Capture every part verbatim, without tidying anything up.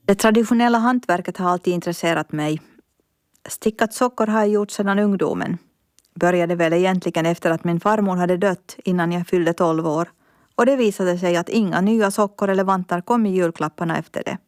Det traditionella hantverket har alltid intresserat mig. Stickat sockor har jag gjort sedan ungdomen. Började väl egentligen efter att min farmor hade dött innan jag fyllde tolv år. Och det visade sig att inga nya sockor eller vantar kom i julklapparna efter det.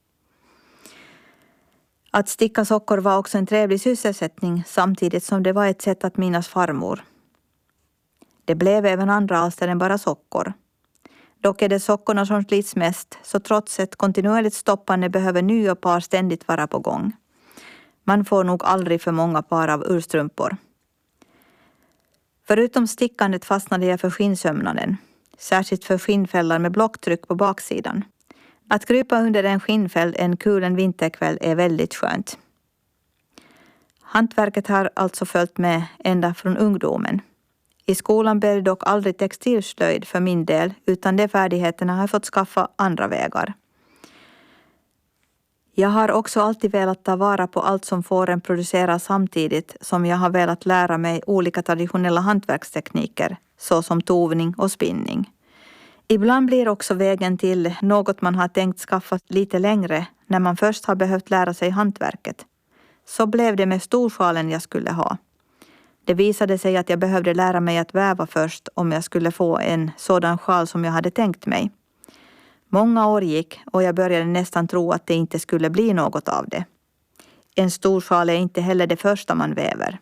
Att sticka sockor var också en trevlig sysselsättning samtidigt som det var ett sätt att minnas farmor. Det blev även andra alster än bara sockor. Dock är det sockorna som slits mest, så trots ett kontinuerligt stoppande behöver nya par ständigt vara på gång. Man får nog aldrig för många par av urstrumpor. Förutom stickandet fastnade jag för skinnsömnaden, särskilt för skinnfällar med blocktryck på baksidan. Att krypa under en skinnfäll en kulen vinterkväll är väldigt skönt. Hantverket har alltså följt med ända från ungdomen. I skolan blev det dock aldrig textilslöjd för min del, utan de färdigheterna har jag fått skaffa andra vägar. Jag har också alltid velat ta vara på allt som fåren producerar samtidigt som jag har velat lära mig olika traditionella hantverkstekniker, såsom tovning och spinning. Ibland blir också vägen till något man har tänkt skaffa lite längre när man först har behövt lära sig hantverket. Så blev det med storsjalen jag skulle ha. Det visade sig att jag behövde lära mig att väva först om jag skulle få en sådan sjal som jag hade tänkt mig. Många år gick och jag började nästan tro att det inte skulle bli något av det. En stor sjal är inte heller det första man väver.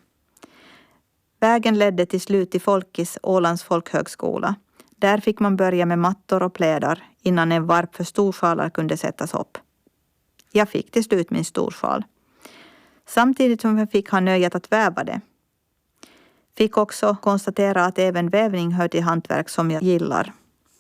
Vägen ledde till slut till Folkis, Ålands folkhögskola. Där fick man börja med mattor och plädar innan en varp för storsjalar kunde sättas upp. Jag fick till slut min storsjal. Samtidigt som jag fick ha nöjet att väva det. Fick också konstatera att även vävning hör till hantverk som jag gillar.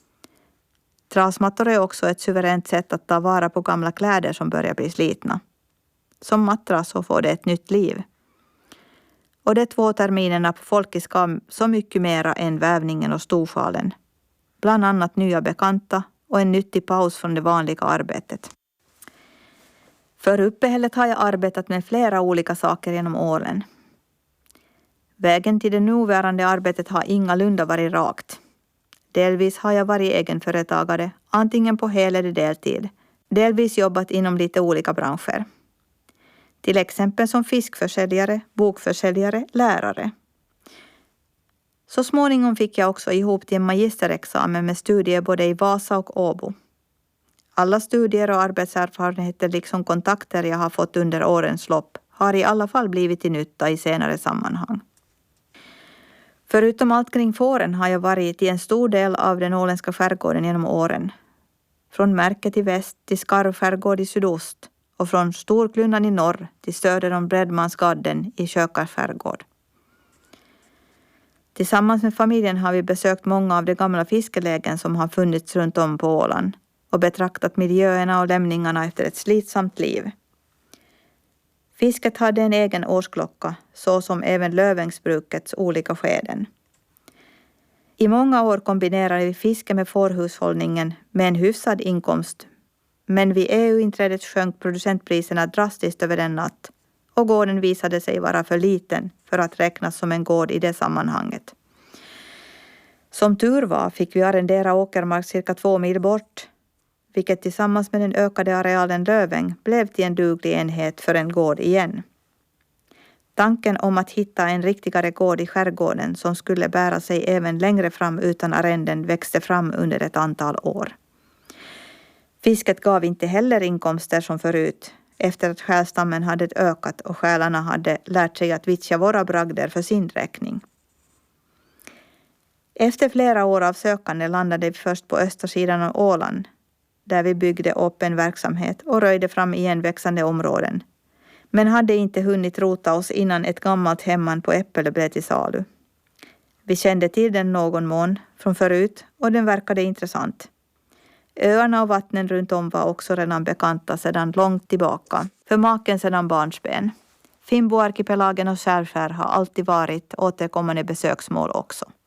Trasmattor är också ett suveränt sätt att ta vara på gamla kläder som börjar bli slitna. Som matras så får det ett nytt liv. Och de två terminerna på Folkis gav så mycket mera än vävningen och storsjalen. Bland annat nya bekanta och en nyttig paus från det vanliga arbetet. För uppehället har jag arbetat med flera olika saker genom åren. Vägen till det nuvarande arbetet har ingalunda varit rakt. Delvis har jag varit egenföretagare, antingen på hel- eller deltid. Delvis jobbat inom lite olika branscher. Till exempel som fiskförsäljare, bokförsäljare, lärare. Så småningom fick jag också ihop till en magisterexamen med studier både i Vasa och Åbo. Alla studier och arbetserfarenheter liksom kontakter jag har fått under årens lopp har i alla fall blivit till nytta i senare sammanhang. Förutom allt kring fåren har jag varit i en stor del av den åländska skärgården genom åren. Från Märket i väst till Skarv skärgård i sydost och från Storklundan i norr till söder om Bredmansgadden i Kökars skärgård. Tillsammans med familjen har vi besökt många av de gamla fiskelägen som har funnits runt om på Åland och betraktat miljöerna och lämningarna efter ett slitsamt liv. Fisket hade en egen årsklocka, så som även Lövängsbrukets olika skeden. I många år kombinerade vi fiske med fårhushållningen med en hyfsad inkomst, men vid E U-inträdet sjönk producentpriserna drastiskt över en natt och gården visade sig vara för liten för att räknas som en gård i det sammanhanget. Som tur var fick vi arrendera åkermark cirka två mil bort, vilket tillsammans med den ökade arealen Löväng blev till en duglig enhet för en gård igen. Tanken om att hitta en riktigare gård i skärgården som skulle bära sig även längre fram utan arrenden växte fram under ett antal år. Fisket gav inte heller inkomster som förut, efter att själstammen hade ökat och själarna hade lärt sig att vittja våra bragder för sin räkning. Efter flera år av sökande landade vi först på östra sidan av Åland, där vi byggde upp en verksamhet och röjde fram igenväxande områden. Men hade inte hunnit rota oss innan ett gammalt hemman på Äppelö blev till salu. Vi kände till den någon mån från förut och den verkade intressant. Öarna och vattnen runt om var också redan bekanta sedan långt tillbaka, för maken sedan barnsben. Finnboarkipelagen och Skärskär har alltid varit återkommande besöksmål också.